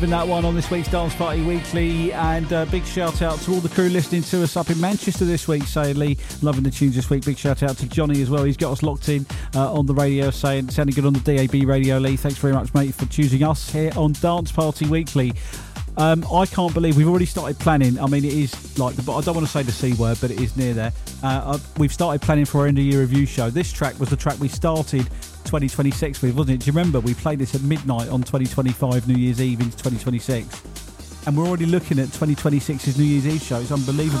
That one on this week's Dance Party Weekly, and big shout out to all the crew listening to us up in Manchester this week, saying Lee, loving the tunes this week. Big shout out to Johnny as well, he's got us locked in on the radio, saying sounding good on the DAB radio. Lee, thanks very much, mate, for choosing us here on Dance Party Weekly. I can't believe we've already started planning. I mean, it is like, I don't want to say the C word, but it is near there. We've started planning for our end of year review show. This track was the track we started 2026 with, wasn't it? Do you remember? We played this at midnight on 2025 New Year's Eve into 2026, and we're already looking at 2026's New Year's Eve show. It's unbelievable.